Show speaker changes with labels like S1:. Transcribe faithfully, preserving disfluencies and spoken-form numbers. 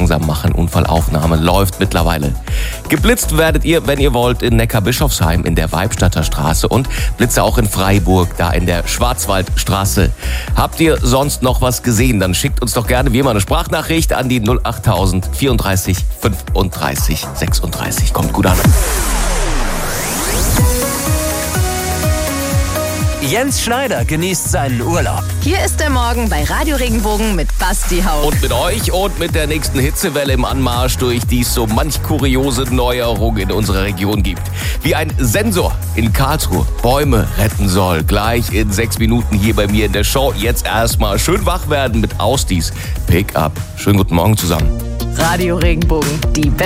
S1: langsam machen. Unfallaufnahme läuft mittlerweile. Geblitzt werdet ihr, wenn ihr wollt, in Neckarbischofsheim in der Weibstadter Straße und Blitze auch in Freiburg, da in der Schwarzwaldstraße. Habt ihr sonst noch was gesehen? Dann schickt uns doch gerne wie immer eine Sprachnachricht an die null achttausend vierunddreißig fünfunddreißig sechsunddreißig. Kommt gut an.
S2: Jens Schneider genießt seinen Urlaub.
S3: Hier ist der Morgen bei Radio Regenbogen mit Basti Haug.
S1: Und mit euch und mit der nächsten Hitzewelle im Anmarsch, durch die es so manch kuriose Neuerung in unserer Region gibt. Wie ein Sensor in Karlsruhe Bäume retten soll. Gleich in sechs Minuten hier bei mir in der Show. Jetzt erstmal schön wach werden mit Austis Pick-up. Schönen guten Morgen zusammen.
S3: Radio Regenbogen, die